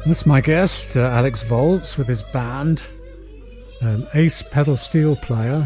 This is my guest, Alex Volz, with his band, an ace pedal steel player.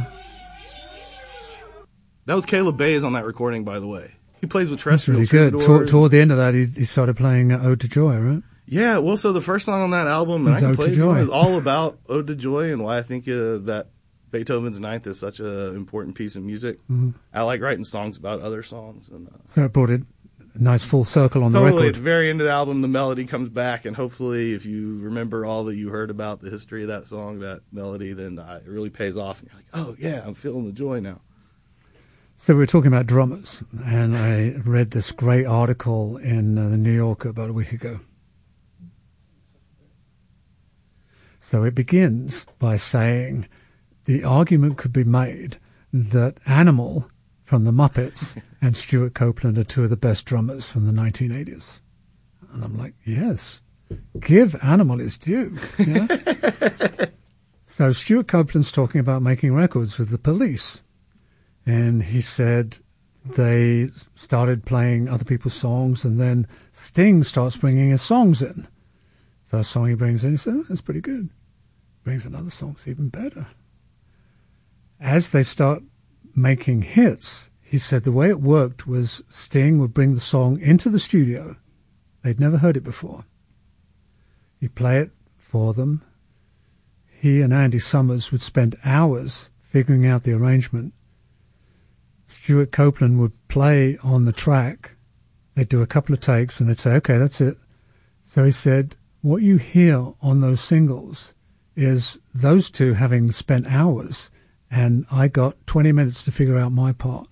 That was Caleb Bays on that recording, by the way. He plays with Terrestrial That's really good. Toward the end of that, he started playing Ode to Joy, right? Yeah, well, so the first song on that album, and I can play it, is all about Ode to Joy and why I think that Beethoven's Ninth is such an important piece of music. Mm-hmm. I like writing songs about other songs. And so it brought it a nice full circle on the record. At the very end of the album, the melody comes back, and hopefully if you remember all that you heard about the history of that song, that melody, then it really pays off. And you're like, oh, yeah, I'm feeling the joy now. So we were talking about drummers, and I read this great article in the New Yorker about a week ago. So it begins by saying the argument could be made that Animal from the Muppets and Stuart Copeland are two of the best drummers from the 1980s. And I'm like, yes, give Animal its due. You know? So Stuart Copeland's talking about making records with the Police. And he said they started playing other people's songs, and then Sting starts bringing his songs in. First song he brings in, he said, oh, that's pretty good. Brings another song, it's even better. As they start making hits, he said the way it worked was Sting would bring the song into the studio. They'd never heard it before. He'd play it for them. He and Andy Summers would spend hours figuring out the arrangement. Stuart Copeland would play on the track. They'd do a couple of takes and they'd say, okay, that's it. So he said, what you hear on those singles is those two having spent hours, and I got 20 minutes to figure out my part.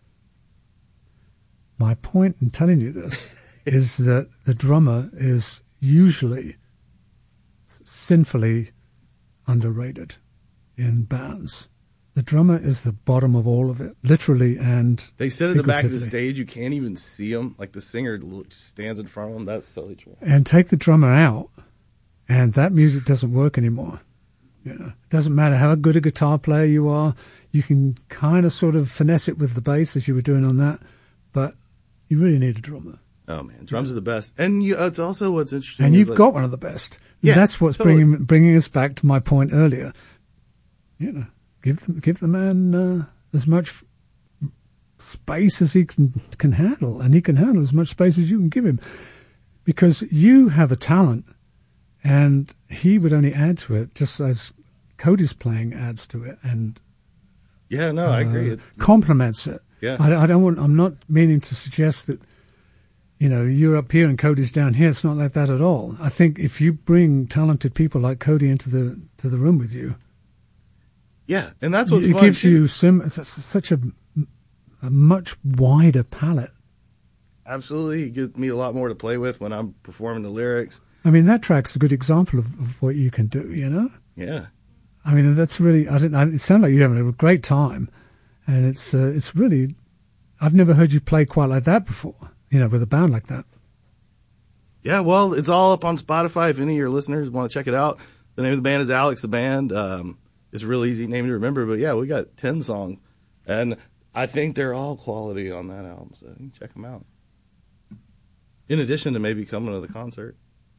My point in telling you this is that the drummer is usually sinfully underrated in bands. The drummer is the bottom of all of it, literally and they sit at the back of the stage. You can't even see them. Like the singer stands in front of them. That's so true. And take the drummer out, and that music doesn't work anymore. You know, it doesn't matter how good a guitar player you are. You can kind of sort of finesse it with the bass as you were doing on that, but you really need a drummer. Oh man, drums are the best, and it's also what's interesting. And you've got one of the best. Yeah, that's what's totally bringing us back to my point earlier. You know. Give the man as much space as he can handle, and he can handle as much space as you can give him, because you have a talent, and he would only add to it, just as Cody's playing adds to it, and I agree. It complements it. Yeah, I'm not meaning to suggest that you're up here and Cody's down here. It's not like that at all. I think if you bring talented people like Cody into the room with you. Yeah, and that's what's fun. It gives you such a much wider palette. Absolutely. It gives me a lot more to play with when I'm performing the lyrics. I mean, that track's a good example of what you can do, you know? Yeah. I mean, that's really, it sounds like you're having a great time. And it's really, I've never heard you play quite like that before, with a band like that. Yeah, well, it's all up on Spotify if any of your listeners want to check it out. The name of the band is Alex the Band. It's a real easy name to remember, but yeah, we got 10 songs, and I think they're all quality on that album, so you can check them out. In addition to maybe coming to the concert.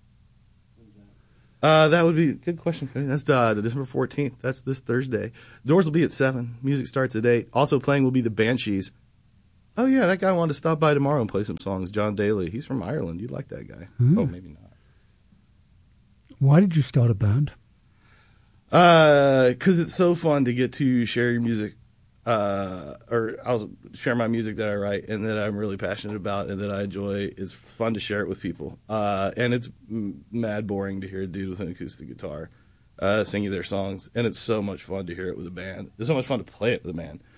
That would be a good question, Cody. That's December 14th. That's this Thursday. Doors will be at 7. Music starts at 8. Also playing will be the Banshees. Oh, yeah, that guy wanted to stop by tomorrow and play some songs. John Daly. He's from Ireland. You'd like that guy. Oh, maybe not. Why did you start a band? Because it's so fun to get to share your music, or I'll share my music that I write and that I'm really passionate about and that I enjoy. It's fun to share it with people. And it's mad boring to hear a dude with an acoustic guitar singing their songs. And it's so much fun to hear it with a band. It's so much fun to play it with a band.